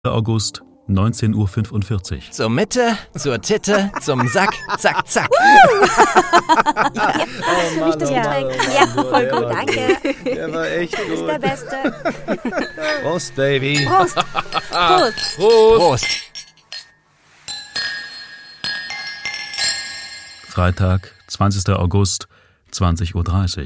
August, 19:45 Uhr. Zur Mitte, zur Titte, zum Sack, zack, zack. Nicht das Getränk. Ja, voll gut, danke. Der war echt gut. Du bist der Beste. Prost, Baby. Prost. Prost. Prost. Freitag, 20. August, 20:30 Uhr.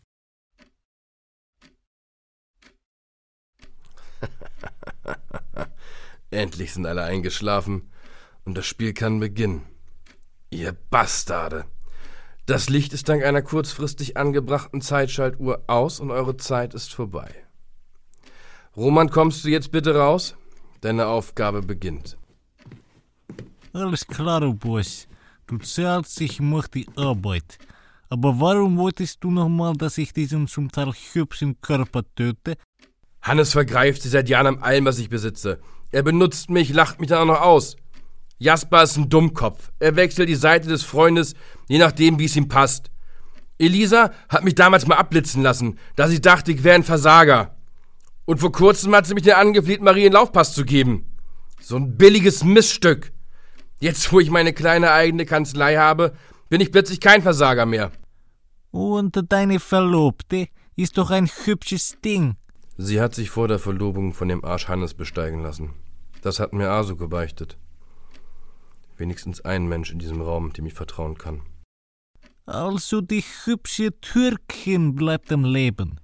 Endlich sind alle eingeschlafen und das Spiel kann beginnen. Ihr Bastarde. Das Licht ist dank einer kurzfristig angebrachten Zeitschaltuhr aus und eure Zeit ist vorbei. Roman, kommst du jetzt bitte raus? Deine Aufgabe beginnt. Alles klar, Boss. Du zahlst, ich mach die Arbeit. Aber warum wolltest du nochmal, dass ich diesen zum Teil hübschen Körper töte? Hannes vergreift sich seit Jahren an allem, was ich besitze. Er benutzt mich, lacht mich dann auch noch aus. Jasper ist ein Dummkopf. Er wechselt die Seite des Freundes, je nachdem, wie es ihm passt. Elisa hat mich damals mal abblitzen lassen, da sie dachte, ich wäre ein Versager. Und vor kurzem hat sie mich dann angefleht, Marie einen Laufpass zu geben. So ein billiges Missstück. Jetzt, wo ich meine kleine eigene Kanzlei habe, bin ich plötzlich kein Versager mehr. Und deine Verlobte ist doch ein hübsches Ding. Sie hat sich vor der Verlobung von dem Arsch Hannes besteigen lassen. Das hat mir Asu gebeichtet. Wenigstens ein Mensch in diesem Raum, dem ich vertrauen kann. Also die hübsche Türkin bleibt am Leben.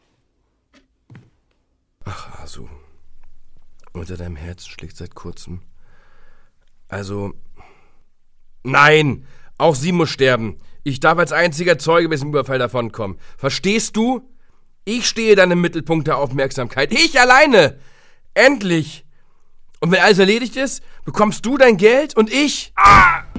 Ach, Asu. Unter deinem Herz schlägt seit kurzem. Also... Nein! Auch sie muss sterben. Ich darf als einziger Zeuge bis zum Überfall davonkommen. Verstehst du? Ich stehe dann im Mittelpunkt der Aufmerksamkeit. Ich alleine! Endlich! Und wenn alles erledigt ist, bekommst du dein Geld und ich...